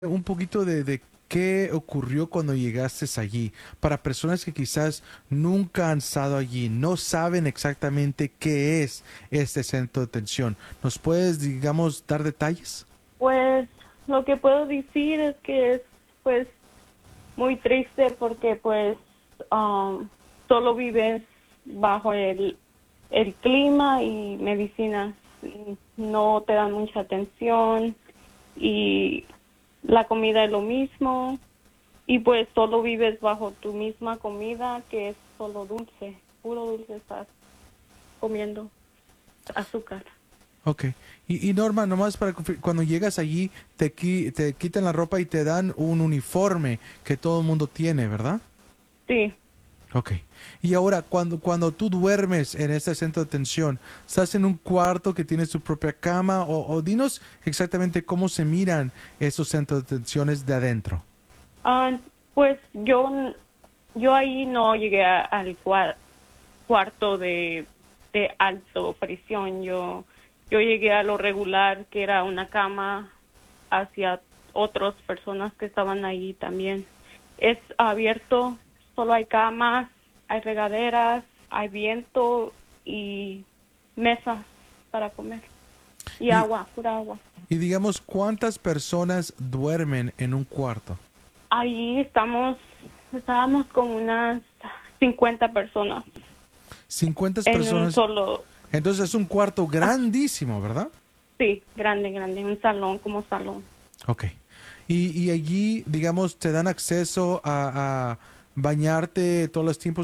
Un poquito de qué ocurrió cuando llegaste allí. Para personas que quizás nunca han estado allí, no saben exactamente qué es este centro de atención. ¿Nos puedes, digamos, dar detalles? Pues lo que puedo decir es que es pues muy triste porque pues solo vives bajo el clima y medicinas. Y no te dan mucha atención y la comida es lo mismo y pues solo vives bajo tu misma comida que es solo dulce, puro dulce estás comiendo, azúcar. Ok. Y Norma, nomás para cuando llegas allí, te quitan la ropa y te dan un uniforme que todo el mundo tiene, ¿verdad? Sí. Ok. Y ahora, cuando tú duermes en este centro de atención, ¿estás en un cuarto que tiene su propia cama? O dinos exactamente cómo se miran esos centros de atenciones de adentro. Ah, pues yo ahí no llegué al cuarto de alto prisión. Yo llegué a lo regular, que era una cama hacia otras personas que estaban ahí también. Es abierto, solo hay camas, hay regaderas, hay viento y mesas para comer y Y, agua, pura agua. y digamos, ¿cuántas personas duermen en un cuarto? Ahí estábamos como unas 50 personas 50 en un personas. solo, Entonces es un cuarto ah, grandísimo, ¿verdad? sí, grande, grande, un salón como salón. Ok. Y allí, digamos, te dan acceso a bañarte todos los tiempos